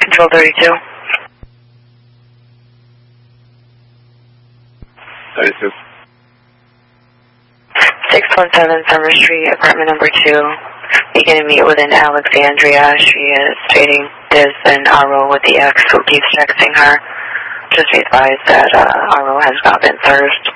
Control 32. 32. 617 Summer Street, apartment number 2. You're going to meet with an Alexandria. She is stating there's an RO with the ex who keeps texting her. Just be advised that RO has not been served.